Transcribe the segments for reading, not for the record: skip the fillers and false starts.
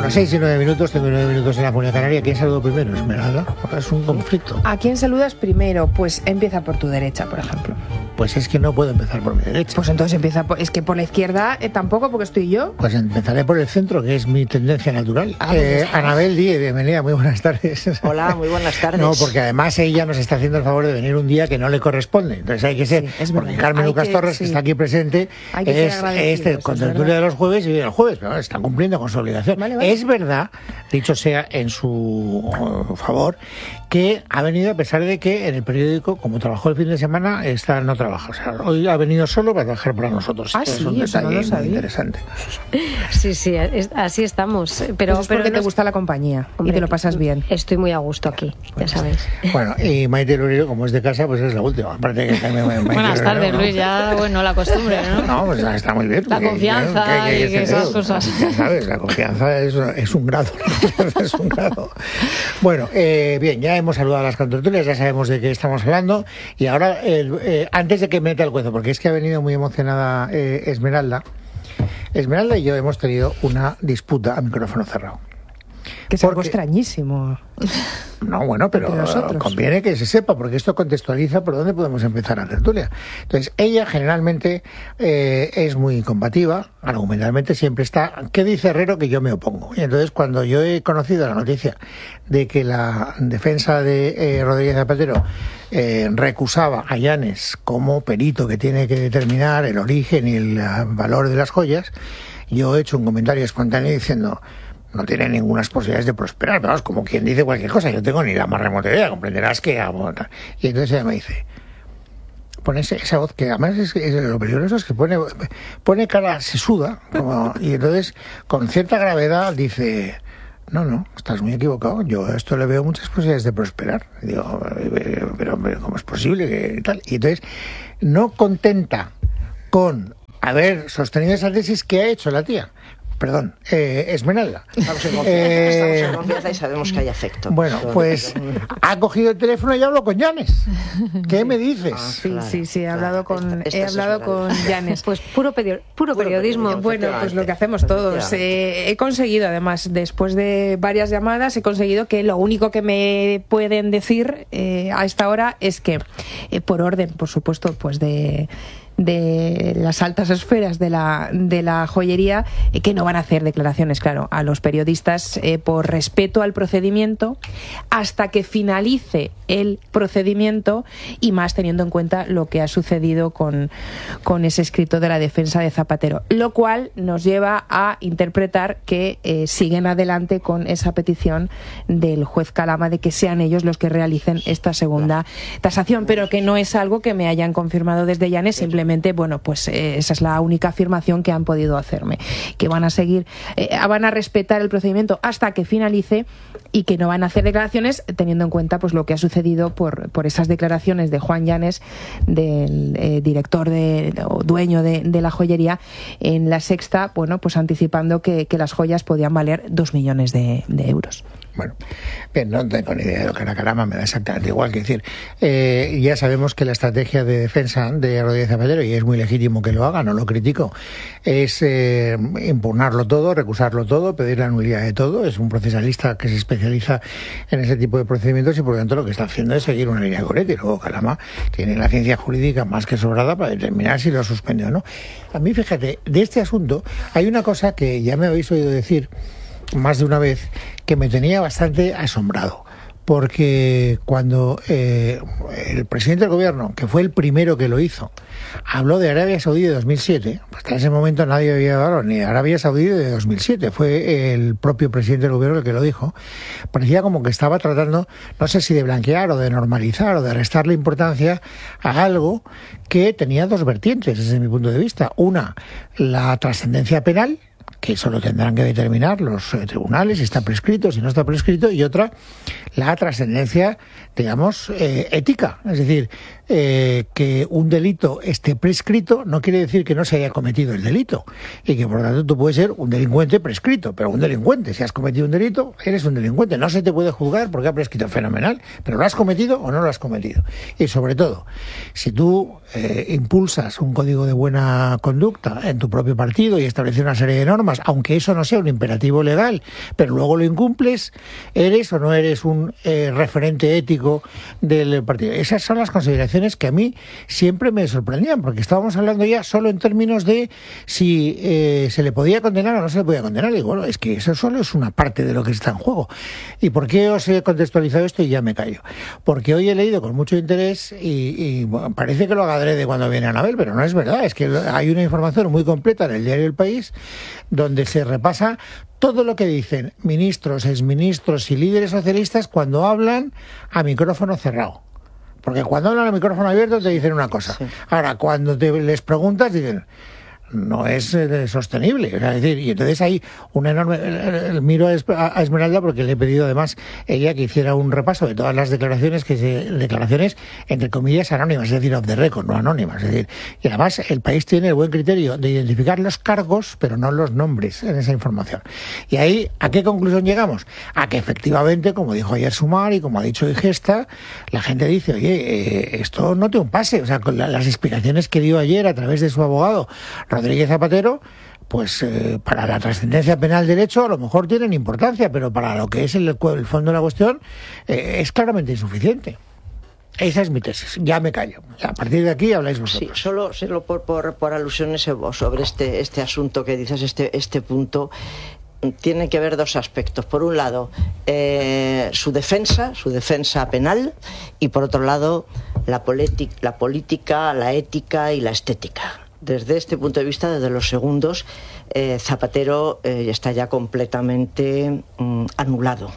Bueno, 6 y 9 minutos, tengo 9 minutos en la Comunidad Canaria. ¿Quién saludo primero? Esmeralda. Es un conflicto. ¿A quién saludas primero? Pues empieza por tu derecha, por ejemplo. Pues es que no puedo empezar por mi derecha. Pues entonces empieza por... Es que por la izquierda tampoco, porque estoy yo. Pues empezaré por el centro, que es mi tendencia natural. Anabel Díez, bienvenida, muy buenas tardes. Hola, muy buenas tardes. No, porque además ella nos está haciendo el favor de venir un día que no le corresponde. Entonces hay que ser, sí, porque Carmen Lucas Torres, que está aquí presente, es contertulio de los jueves y viene el jueves, pero están cumpliendo con su obligación. Vale. Es verdad, dicho sea en su favor, que ha venido a pesar de que en el periódico, como trabajó el fin de semana, no trabaja. O sea, hoy ha venido solo para trabajar para nosotros. Es un detalle muy interesante. Sí, así estamos. Pero es porque te gusta la compañía, hombre, y te lo pasas bien. Estoy muy a gusto aquí, ya sabéis. Bueno, y Maite Lorero, como es de casa, pues es la última. Aparte que buenas tardes, ¿no? Luis, ya, bueno, la costumbre, ¿no? No, pues está muy bien. La confianza y que esas cosas. Ya sabes, la confianza es un grado. Es un grado. Bueno, bien, ya hemos saludado a las contertulias, ya sabemos de qué estamos hablando. Y ahora, antes de que meta el cuento, porque es que ha venido muy emocionada Esmeralda y yo hemos tenido una disputa a micrófono cerrado. Que es algo extrañísimo. No, bueno, pero conviene que se sepa, porque esto contextualiza por dónde podemos empezar la tertulia. Entonces, ella generalmente es muy combativa, argumentalmente siempre está, ¿qué dice Herrero que yo me opongo? Y entonces, cuando yo he conocido la noticia de que la defensa de Rodríguez Zapatero recusaba a Llanes como perito que tiene que determinar el origen y el valor de las joyas, yo he hecho un comentario espontáneo diciendo: no tiene ninguna posibilidades de prosperar, pero vamos, como quien dice cualquier cosa, yo no tengo ni la más remota idea, comprenderás que hago tal. Y entonces ella me dice, pone esa voz que además es lo peligroso, es que pone cara, se suda, y entonces con cierta gravedad dice: no, estás muy equivocado, yo a esto le veo muchas posibilidades de prosperar. Y digo, pero ¿cómo es posible que tal? Y entonces, no contenta con haber sostenido esa tesis, que ha hecho la tía. Perdón, Esmeralda. Estamos en confianza y sabemos que hay afecto. Bueno, pues ha cogido el teléfono y hablo con Llanes. ¿Qué me dices? Sí, he hablado con Llanes. Pues puro periodismo. Bueno, pues lo que hacemos todos. He conseguido, además, después de varias llamadas, he conseguido que lo único que me pueden decir a esta hora es que, por orden, por supuesto, pues de las altas esferas de la joyería, que no van a hacer declaraciones, claro, a los periodistas por respeto al procedimiento hasta que finalice el procedimiento, y más teniendo en cuenta lo que ha sucedido con ese escrito de la defensa de Zapatero, lo cual nos lleva a interpretar que siguen adelante con esa petición del juez Calama de que sean ellos los que realicen esta segunda tasación, pero que no es algo que me hayan confirmado desde Llanes. Simplemente, bueno, pues esa es la única afirmación que han podido hacerme, que van a seguir, van a respetar el procedimiento hasta que finalice, y que no van a hacer declaraciones, teniendo en cuenta pues lo que ha sucedido por esas declaraciones de Juan Llanes, del director o dueño de la joyería, en La Sexta, bueno, pues anticipando que las joyas podían valer 2 millones de euros. Bueno, bien, no tengo ni idea de lo que era Calama, me da exactamente igual. Que decir, ya sabemos que la estrategia de defensa de Rodríguez Zapatero, y es muy legítimo que lo haga, no lo critico, es impugnarlo todo, recusarlo todo, pedir la nulidad de todo. Es un procesalista que se especializa en ese tipo de procedimientos, y por lo tanto lo que está haciendo es seguir una línea coherente. Y luego Calama tiene la ciencia jurídica más que sobrada para determinar si lo suspende o no. A mí, fíjate, de este asunto hay una cosa que ya me habéis oído decir más de una vez, que me tenía bastante asombrado, porque cuando el presidente del gobierno, que fue el primero que lo hizo, habló de Arabia Saudí de 2007, pues hasta ese momento nadie había hablado ni de Arabia Saudí de 2007, fue el propio presidente del gobierno el que lo dijo. Parecía como que estaba tratando, no sé si de blanquear o de normalizar o de restarle importancia a algo que tenía dos vertientes desde mi punto de vista. Una, la trascendencia penal, que eso lo tendrán que determinar los tribunales, si está prescrito, si no está prescrito, y otra, la trascendencia, digamos, ética. Es decir, que un delito esté prescrito no quiere decir que no se haya cometido el delito, y que por lo tanto tú puedes ser un delincuente prescrito, pero un delincuente, si has cometido un delito, eres un delincuente, no se te puede juzgar porque ha prescrito, fenomenal, pero ¿lo has cometido o no lo has cometido? Y sobre todo, si tú impulsas un código de buena conducta en tu propio partido y estableces una serie de normas normas, aunque eso no sea un imperativo legal, pero luego lo incumples, ¿eres o no eres un referente ético del partido? Esas son las consideraciones que a mí siempre me sorprendían, porque estábamos hablando ya solo en términos de si se le podía condenar o no se le podía condenar. Y bueno, es que eso solo es una parte de lo que está en juego. ¿Y por qué os he contextualizado esto y ya me callo? Porque hoy he leído con mucho interés y bueno, parece que lo haga adrede cuando viene Anabel, pero no es verdad. Es que hay una información muy completa en el diario El País donde se repasa todo lo que dicen ministros, exministros y líderes socialistas cuando hablan a micrófono cerrado. Porque cuando hablan a micrófono abierto te dicen una cosa. Sí. Ahora, cuando les preguntas, dicen... no es sostenible, o sea, es decir, y entonces hay un enorme... Miro a Esmeralda porque le he pedido además ella que hiciera un repaso de todas las declaraciones declaraciones entre comillas anónimas, es decir, off the record, no anónimas, es decir, y además el país tiene el buen criterio de identificar los cargos pero no los nombres en esa información. Y ahí, ¿a qué conclusión llegamos? A que efectivamente, como dijo ayer Sumar y como ha dicho Igesta, la gente dice, oye, esto no tiene un pase, o sea, con las explicaciones que dio ayer a través de su abogado Rodríguez Zapatero, pues para la trascendencia penal del hecho a lo mejor tienen importancia, pero para lo que es el fondo de la cuestión es claramente insuficiente. Esa es mi tesis. Ya me callo. A partir de aquí habláis vosotros. Sí, solo por alusiones sobre este asunto que dices, este punto. Tiene que haber dos aspectos. Por un lado, su defensa penal, y por otro lado, la política, la ética y la estética. Desde este punto de vista, desde los segundos, Zapatero está ya completamente anulado,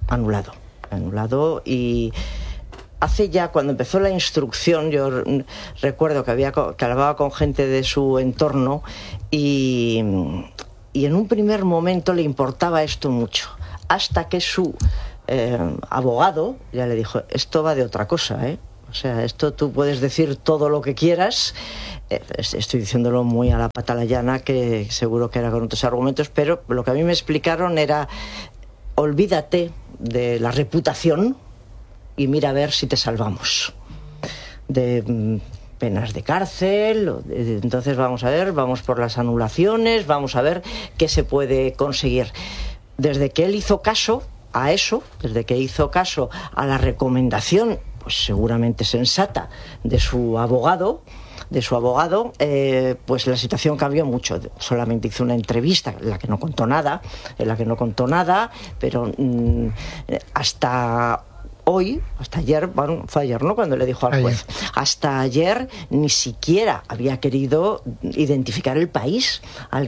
y hace ya, cuando empezó la instrucción, yo recuerdo que hablaba con gente de su entorno y en un primer momento le importaba esto mucho, hasta que su abogado ya le dijo, esto va de otra cosa, o sea, esto tú puedes decir todo lo que quieras. Estoy diciéndolo muy a la patalayana, que seguro que era con otros argumentos, pero lo que a mí me explicaron era, olvídate de la reputación y mira a ver si te salvamos de penas de cárcel. Entonces vamos por las anulaciones, vamos a ver qué se puede conseguir. Desde que él hizo caso a eso, desde que hizo caso a la recomendación, pues seguramente sensata, de su abogado, pues la situación cambió mucho. Solamente hizo una entrevista en la que no contó nada, pero hasta ayer, bueno, fue ayer, ¿no?, cuando le dijo al juez, hasta ayer ni siquiera había querido identificar el país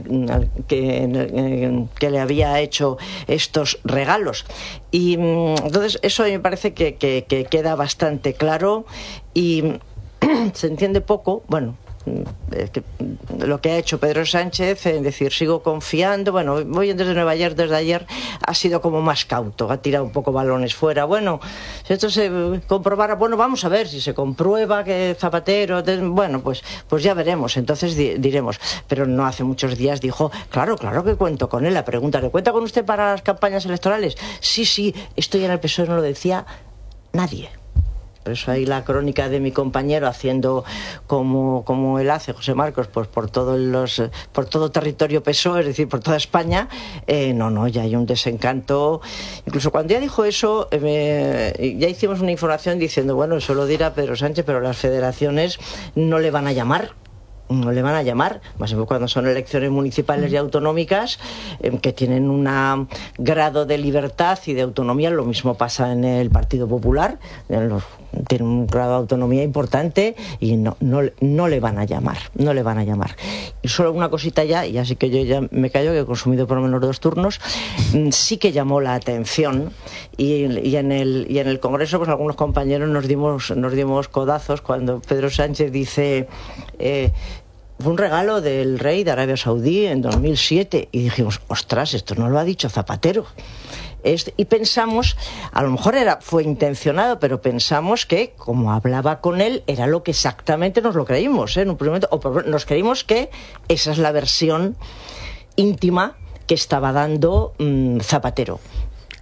que le había hecho estos regalos. Y entonces eso me parece que queda bastante claro y se entiende poco, bueno, lo que ha hecho Pedro Sánchez, en decir, sigo confiando. Bueno, voy desde Nueva York, desde ayer ha sido como más cauto, ha tirado un poco balones fuera. Bueno, si esto se comprobara, bueno, vamos a ver si se comprueba que Zapatero, bueno, pues ya veremos, entonces diremos. Pero no hace muchos días dijo, claro que cuento con él. La pregunta, ¿le cuenta con usted para las campañas electorales? Sí, esto ya en el PSOE no lo decía nadie. Por eso ahí la crónica de mi compañero haciendo como él hace, José Marcos, pues por todo territorio PSOE, es decir, por toda España. No, ya hay un desencanto. Incluso cuando ya dijo eso, ya hicimos una información diciendo, bueno, eso lo dirá Pedro Sánchez, pero las federaciones no le van a llamar, más cuando son elecciones municipales y autonómicas, que tienen un grado de libertad y de autonomía. Lo mismo pasa en el Partido Popular, tiene un grado de autonomía importante y no le van a llamar. Y solo una cosita ya, y así que yo ya me callo, que he consumido por lo menos 2 turnos, sí que llamó la atención, y en el Congreso pues algunos compañeros nos dimos codazos cuando Pedro Sánchez dice, fue un regalo del rey de Arabia Saudí en 2007, y dijimos, ostras, esto no lo ha dicho Zapatero. Y pensamos, a lo mejor fue intencionado, pero pensamos que, como hablaba con él, era lo que exactamente nos lo creímos, en un primer momento, o nos creímos que esa es la versión íntima que estaba dando Zapatero.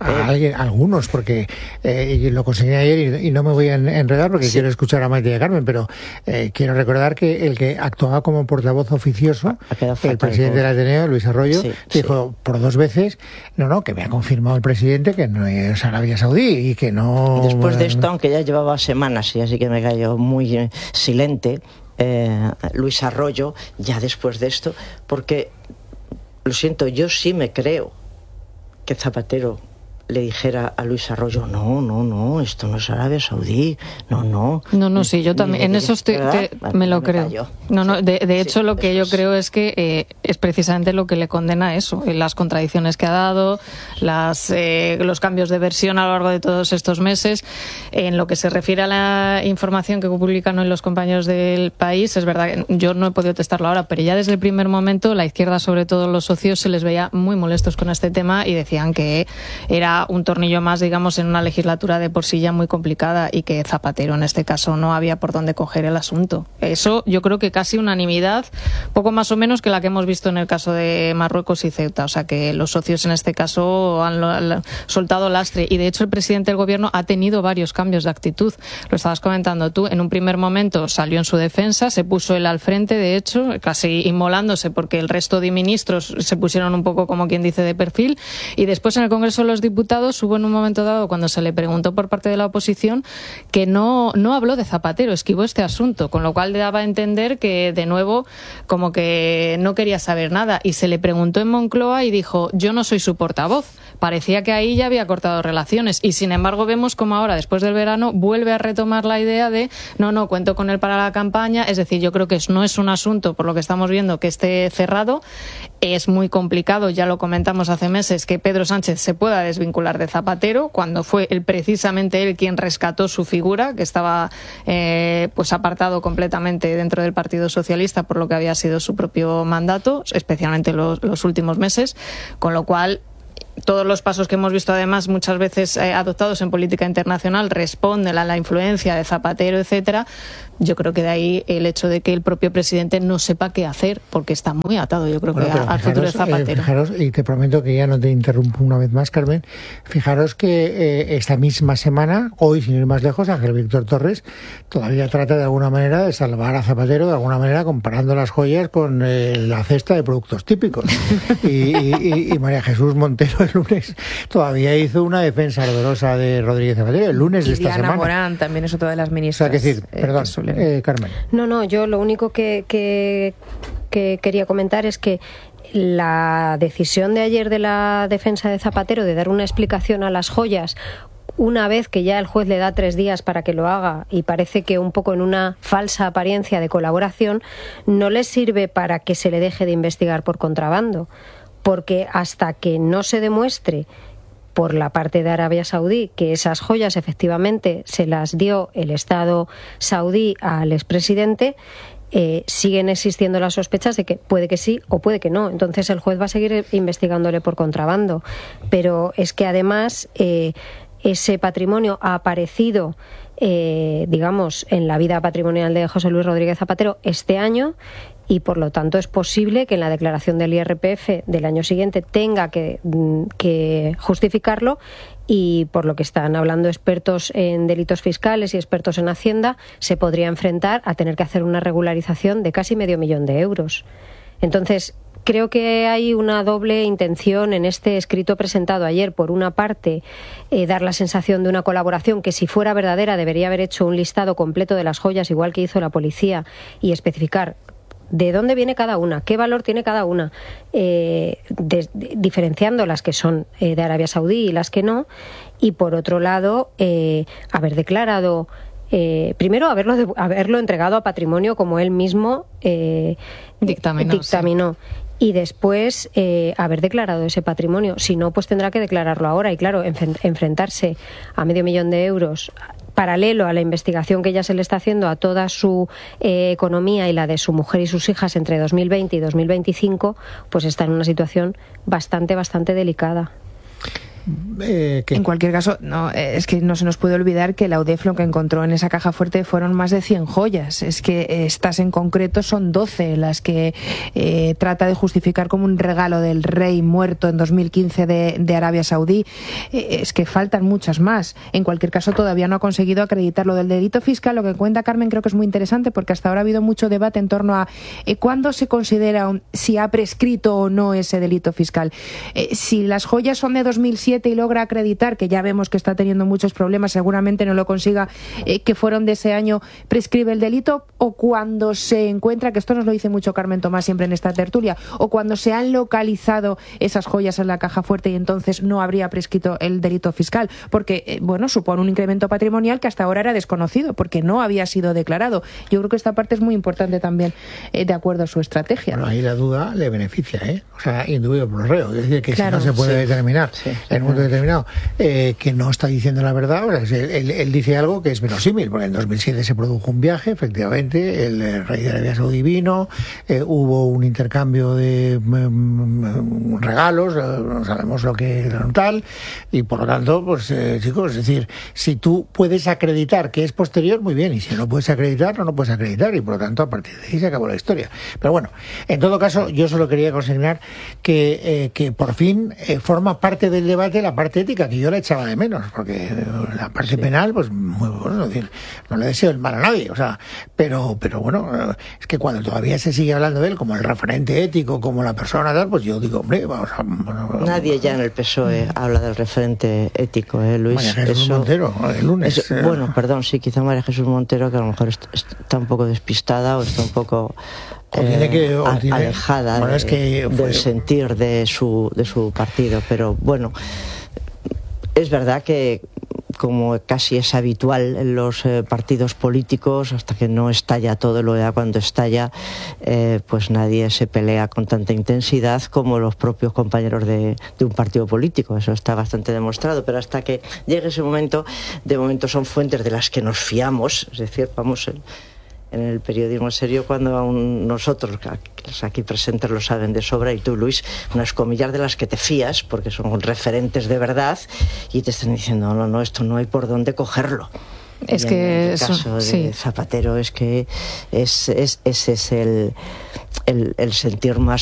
algunos, porque lo conseguí ayer y no me voy a enredar porque quiero escuchar a Maite y a Carmen, pero quiero recordar que el que actuaba como portavoz oficioso, el presidente del Ateneo, Luis Arroyo, dijo por 2 veces, que me ha confirmado el presidente que no es Arabia Saudí y que no... Y después de esto, aunque ya llevaba semanas y así que me cayó muy silente, Luis Arroyo, ya después de esto, porque, lo siento, yo sí me creo que Zapatero le dijera a Luis Arroyo, no, esto no es Arabia Saudí, no. No, sí, yo también, en eso me lo creo. De hecho, lo que yo creo es que es precisamente lo que le condena a eso, las contradicciones que ha dado, los cambios de versión a lo largo de todos estos meses. En lo que se refiere a la información que publican hoy los compañeros del País, es verdad que yo no he podido testarlo ahora, pero ya desde el primer momento la izquierda, sobre todo los socios, se les veía muy molestos con este tema y decían que era un tornillo más, digamos, en una legislatura de por sí ya muy complicada y que Zapatero en este caso no había por dónde coger el asunto. Eso yo creo que casi unanimidad, poco más o menos que la que hemos visto en el caso de Marruecos y Ceuta. O sea que los socios en este caso han soltado lastre y de hecho el presidente del gobierno ha tenido varios cambios de actitud. Lo estabas comentando tú, en un primer momento salió en su defensa, se puso él al frente, de hecho, casi inmolándose porque el resto de ministros se pusieron un poco, como quien dice, de perfil, y después en el Congreso de los Diputados hubo en un momento dado, cuando se le preguntó por parte de la oposición, que no habló de Zapatero, esquivó este asunto, con lo cual daba a entender que de nuevo como que no quería saber nada, y se le preguntó en Moncloa y dijo, yo no soy su portavoz. Parecía que ahí ya había cortado relaciones y sin embargo vemos como ahora, después del verano, vuelve a retomar la idea de no, cuento con él para la campaña. Es decir, yo creo que no es un asunto, por lo que estamos viendo, que esté cerrado. Es muy complicado, ya lo comentamos hace meses, que Pedro Sánchez se pueda desvincular de Zapatero cuando fue precisamente él quien rescató su figura, que estaba pues apartado completamente dentro del Partido Socialista por lo que había sido su propio mandato, especialmente los últimos meses, con lo cual todos los pasos que hemos visto además muchas veces adoptados en política internacional responden a la influencia de Zapatero, etcétera. Yo creo que de ahí el hecho de que el propio presidente no sepa qué hacer, porque está muy atado, yo creo, al futuro de Zapatero. Fijaros, y te prometo que ya no te interrumpo una vez más, Carmen, fijaros que esta misma semana, hoy sin ir más lejos, Ángel Víctor Torres todavía trata de alguna manera de salvar a Zapatero, de alguna manera comparando las joyas con la cesta de productos típicos. y María Jesús Montero el lunes todavía hizo una defensa ardorosa de Rodríguez Zapatero, el lunes de esta semana. Diana Morán también es otra de las ministras. O sea, que decir, perdón, Carmen. No, yo lo único que quería comentar es que la decisión de ayer de la defensa de Zapatero de dar una explicación a las joyas, una vez que ya el juez le da 3 días para que lo haga y parece que un poco en una falsa apariencia de colaboración, no le sirve para que se le deje de investigar por contrabando, porque hasta que no se demuestre por la parte de Arabia Saudí que esas joyas efectivamente se las dio el Estado saudí al expresidente, siguen existiendo las sospechas de que puede que sí o puede que no. Entonces el juez va a seguir investigándole por contrabando. Pero es que además ese patrimonio ha aparecido digamos en la vida patrimonial de José Luis Rodríguez Zapatero este año, y por lo tanto es posible que en la declaración del IRPF del año siguiente tenga que justificarlo, y por lo que están hablando expertos en delitos fiscales y expertos en Hacienda, se podría enfrentar a tener que hacer una regularización de casi 500.000 euros. Entonces, creo que hay una doble intención en este escrito presentado ayer. Por una parte, dar la sensación de una colaboración que, si fuera verdadera, debería haber hecho un listado completo de las joyas, igual que hizo la policía, y especificar de dónde viene cada una, qué valor tiene cada una, diferenciando las que son de Arabia Saudí y las que no. Y por otro lado, haber declarado, primero haberlo entregado a Patrimonio como él mismo dictaminó. Sí. Y después haber declarado ese patrimonio. Si no, pues tendrá que declararlo ahora. Y claro, enfrentarse a 500.000 euros paralelo a la investigación que ya se le está haciendo a toda su economía y la de su mujer y sus hijas entre 2020 y 2025, pues está en una situación bastante delicada. En cualquier caso, no, es que no se nos puede olvidar que la UDEF lo que encontró en esa caja fuerte fueron más de 100 joyas. Es que estas en concreto son 12 las que trata de justificar como un regalo del rey muerto en 2015 de Arabia Saudí. Es que faltan muchas más. En cualquier caso, todavía no ha conseguido acreditar lo del delito fiscal. Lo que cuenta Carmen creo que es muy interesante, porque hasta ahora ha habido mucho debate en torno a cuándo se considera si ha prescrito o no ese delito fiscal. Si las joyas son de 2007 y logra acreditar, que ya vemos que está teniendo muchos problemas, seguramente no lo consiga, que fueron de ese año, prescribe el delito, o cuando se encuentra, que esto nos lo dice mucho Carmen Tomás siempre en esta tertulia, o cuando se han localizado esas joyas en la caja fuerte y entonces no habría prescrito el delito fiscal, porque bueno, supone un incremento patrimonial que hasta ahora era desconocido, porque no había sido declarado. Yo creo que esta parte es muy importante también, de acuerdo a su estrategia. Bueno, ahí la duda le beneficia, o sea, induido por los reos, es decir, que claro, si no se puede determinar en un momento determinado que no está diciendo la verdad, o sea, él dice algo que es verosímil, porque en 2007 se produjo un viaje, efectivamente, el rey de Arabia Saudí vino, hubo un intercambio de regalos, no sabemos lo que era tal, y por lo tanto, pues chicos, es decir, si tú puedes acreditar que es posterior, muy bien, y si no puedes acreditar, no puedes acreditar, y por lo tanto, a partir de ahí se acabó la historia. Pero bueno, en todo caso, yo solo quería consignar que por fin forma parte del debate la parte ética, que yo la echaba de menos, porque la parte penal, pues muy bueno, es decir, no le deseo el mal a nadie, o sea, pero bueno, es que cuando todavía se sigue hablando de él como el referente ético, como la persona tal, pues yo digo, hombre, vamos a... Nadie ya en el PSOE habla del referente ético, Luis. María Jesús Montero, el lunes. Bueno, perdón, sí, quizá María Jesús Montero, que a lo mejor está un poco despistada o está un poco... alejada del sentir de su partido, pero bueno, es verdad que, como casi es habitual en los partidos políticos, hasta que no estalla todo, lo ya cuando estalla, pues nadie se pelea con tanta intensidad como los propios compañeros de un partido político. Eso está bastante demostrado, pero hasta que llegue ese momento, de momento son fuentes de las que nos fiamos, es decir, vamos... En el periodismo serio, cuando aún nosotros, los aquí presentes, lo saben de sobra, y tú, Luis, unas comillas de las que te fías, porque son referentes de verdad, y te están diciendo, no, esto no hay por dónde cogerlo. Es que en el caso de Zapatero es que ese es el sentir más